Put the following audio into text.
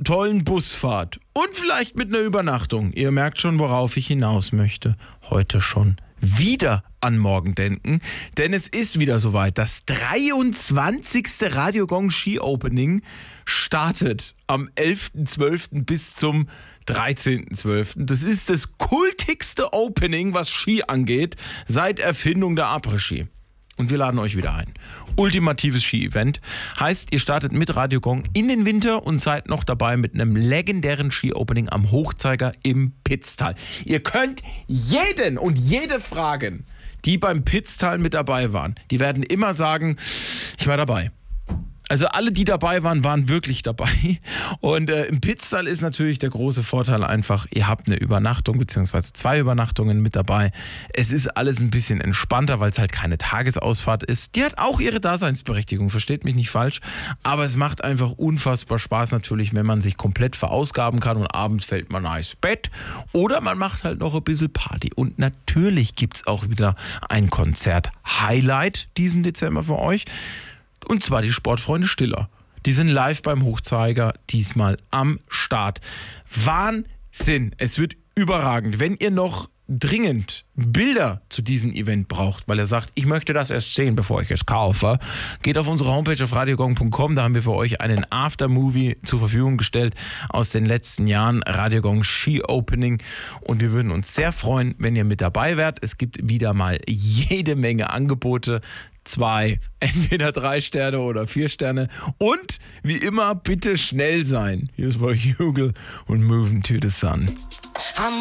tollen Busfahrt und vielleicht mit einer Übernachtung. Ihr merkt schon, worauf ich hinaus möchte. Heute schon wieder an morgen denken, denn es ist wieder soweit. Das 23. Radio Gong Ski Opening startet am 11.12. bis zum 13.12. Das ist das kultigste Opening, was Ski angeht, seit Erfindung der Après-Ski. Und wir laden euch wieder ein. Ultimatives Ski-Event. Heißt, ihr startet mit Radio Gong in den Winter und seid noch dabei mit einem legendären Ski-Opening am Hochzeiger im Pitztal. Ihr könnt jeden und jede fragen, die beim Pitztal mit dabei waren. Die werden immer sagen, ich war dabei. Also alle, die dabei waren, waren wirklich dabei. Und im Pitztal ist natürlich der große Vorteil einfach, ihr habt eine Übernachtung bzw. 2 Übernachtungen mit dabei. Es ist alles ein bisschen entspannter, weil es halt keine Tagesausfahrt ist. Die hat auch ihre Daseinsberechtigung, versteht mich nicht falsch. Aber es macht einfach unfassbar Spaß natürlich, wenn man sich komplett verausgaben kann und abends fällt man ins Bett. Oder man macht halt noch ein bisschen Party. Und natürlich gibt es auch wieder ein Konzert-Highlight diesen Dezember für euch. Und zwar die Sportfreunde Stiller. Die sind live beim Hochzeiger, diesmal am Start. Wahnsinn, es wird überragend. Wenn ihr noch dringend Bilder zu diesem Event braucht, weil ihr sagt, ich möchte das erst sehen, bevor ich es kaufe, geht auf unsere Homepage auf radiogong.com, da haben wir für euch einen Aftermovie zur Verfügung gestellt aus den letzten Jahren, Radio Gong Ski Opening, und wir würden uns sehr freuen, wenn ihr mit dabei wärt. Es gibt wieder mal jede Menge Angebote, 2, entweder 3 Sterne oder 4 Sterne. Und wie immer, bitte schnell sein. Hier ist Wolf Hugel und Moving to the Sun.